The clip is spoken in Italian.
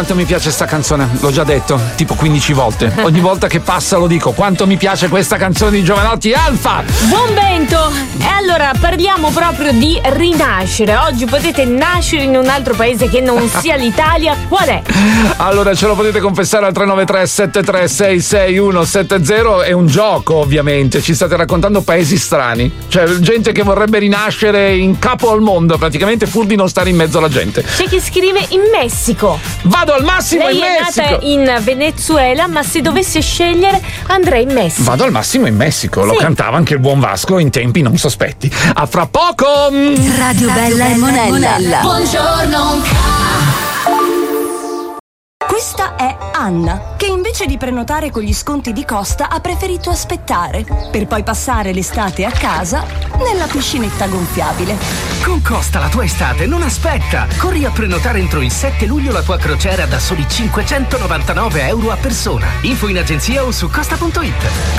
quanto mi piace sta canzone, l'ho già detto tipo 15 volte. Ogni volta che passa lo dico, quanto mi piace questa canzone di Jovanotti. Alfa! Buon vento! E allora parliamo proprio di rinascere. Oggi potete nascere in un altro paese che non sia l'Italia. Qual è? Allora ce lo potete confessare al 393 736 6170. È un gioco, ovviamente. Ci state raccontando paesi strani, cioè gente che vorrebbe rinascere in capo al mondo praticamente, pur di non stare in mezzo alla gente. C'è chi scrive in Messico. Vado al massimo Lei in Messico. Lei è nata in Venezuela, ma se dovesse scegliere andrei in Messico. Vado al massimo in Messico. Lo cantava anche il buon Vasco in tempi non sospetti. A fra poco. Radio Bella e Monella. Buongiorno. Questa è Anna, che invece di prenotare con gli sconti di Costa ha preferito aspettare, per poi passare l'estate a casa nella piscinetta gonfiabile. Con Costa la tua estate non aspetta! Corri a prenotare entro il 7 luglio la tua crociera da soli €599 a persona. Info in agenzia o su costa.it.